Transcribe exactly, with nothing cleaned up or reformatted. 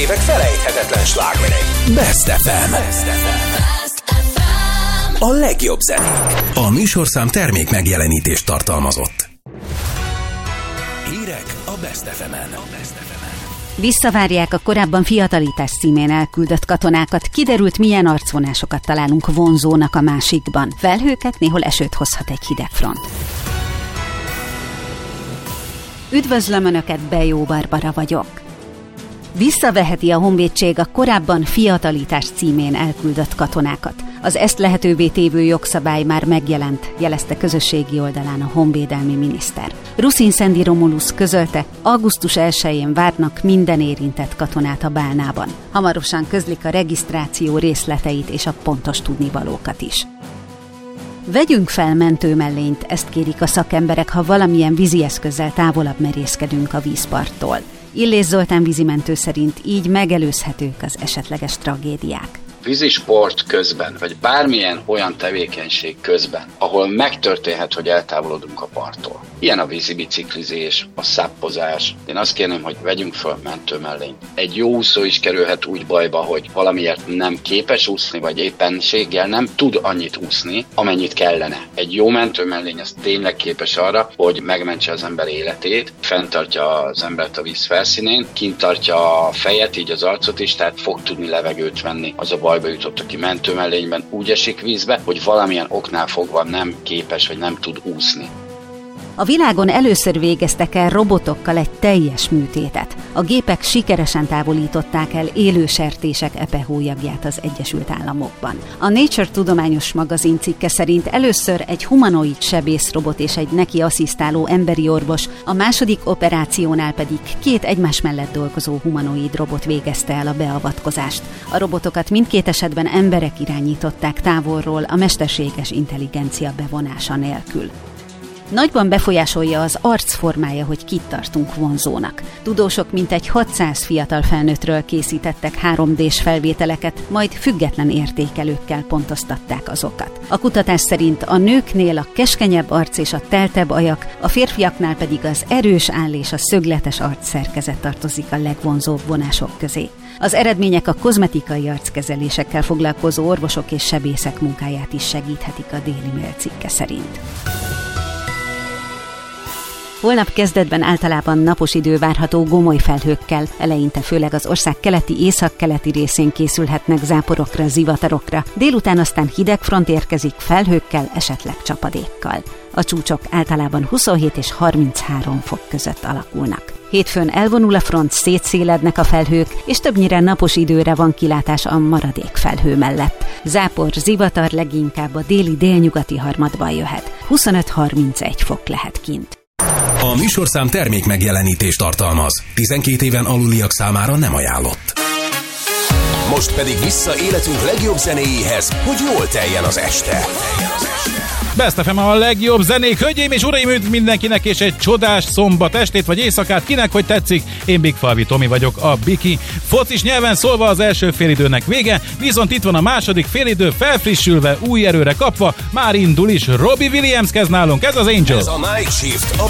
Évek felejthetetlen slágerei. Best ef em. A legjobb zenék. A műsorszám termék megjelenítést tartalmazott. Hírek a Best ef emen. Visszavárják a korábban fiatalítás címén elküldött katonákat. Kiderült, milyen arcvonásokat találunk vonzónak a másikban. Felhőket, néhol esőt hozhat egy hideg front. Üdvözlöm Önöket, Bejó Barbara vagyok. Visszaveheti a honvédség a korábban fiatalítás címén elküldött katonákat. Az ezt lehetővé tévő jogszabály már megjelent, jelezte közösségi oldalán a honvédelmi miniszter. Ruszin Szendi Romulusz közölte, augusztus elsején várnak minden érintett katonát a Bálnában. Hamarosan közlik a regisztráció részleteit és a pontos tudnivalókat is. Vegyünk fel mentőmellényt, ezt kérik a szakemberek, ha valamilyen vízi eszközzel távolabb merészkedünk a vízparttól. Illés Zoltán vízimentő szerint így megelőzhetők az esetleges tragédiák. Vízisport közben, vagy bármilyen olyan tevékenység közben, ahol megtörténhet, hogy eltávolodunk a parttól. Ilyen a vízibiciklizés, a szappozás. Én azt kérném, hogy vegyünk föl mentőmellényt. Egy jó úszó is kerülhet úgy bajba, hogy valamiért nem képes úszni, vagy éppenséggel nem tud annyit úszni, amennyit kellene. Egy jó mentőmellény az tényleg képes arra, hogy megmentse az ember életét, fenntartja az embert a víz felszínén, kint tartja a fejet, így az arcot is, tehát fog tudni levegőt venni. Az a bajba jutott, aki mentőmellényben úgy esik vízbe, hogy valamilyen oknál fogva nem képes, vagy nem tud úszni. A világon először végeztek el robotokkal egy teljes műtétet. A gépek sikeresen távolították el élő sertések epehólyagját az Egyesült Államokban. A Nature tudományos magazin cikke szerint először egy humanoid sebészrobot és egy neki asszisztáló emberi orvos, a második operációnál pedig két egymás mellett dolgozó humanoid robot végezte el a beavatkozást. A robotokat mindkét esetben emberek irányították távolról a mesterséges intelligencia bevonása nélkül. Nagyban befolyásolja az arcformája, hogy kit tartunk vonzónak. Tudósok mintegy hatszáz fiatal felnőttről készítettek három dés felvételeket, majd független értékelőkkel pontoztatták azokat. A kutatás szerint a nőknél a keskenyebb arc és a teltebb ajak, a férfiaknál pedig az erős áll és a szögletes arcszerkezet tartozik a legvonzóbb vonások közé. Az eredmények a kozmetikai arckezelésekkel foglalkozó orvosok és sebészek munkáját is segíthetik, a Daily Mail cikke szerint. Holnap kezdetben általában napos idő várható gomoly felhőkkel, eleinte főleg az ország keleti északkeleti részén készülhetnek záporokra, zivatarokra, délután aztán hideg front érkezik felhőkkel, esetleg csapadékkal. A csúcsok általában huszonhét és harminchárom fok között alakulnak. Hétfőn elvonul a front, szétszélednek a felhők, és többnyire napos időre van kilátás a maradék felhő mellett. Zápor, zivatar leginkább a déli délnyugati harmadban jöhet. huszonöt-harmincegy fok lehet kint. A műsorszám termék megjelenítést tartalmaz. tizenkét éven aluliak számára nem ajánlott. Most pedig vissza életünk legjobb zenéjéhez, hogy jól teljen az este. Best ef em a legjobb zenék, hölgyeim és uraim, üdv mindenkinek, és egy csodás szombat estét vagy éjszakát, kinek hogy tetszik. Én Bigfalvi Tomi vagyok, a Biki. Focis nyelven szólva az első félidőnek vége, viszont itt van a második félidő, felfrissülve, új erőre kapva, már indul is. Robbie Williams kezd nálunk, ez az Angel. Ez a Night Shift a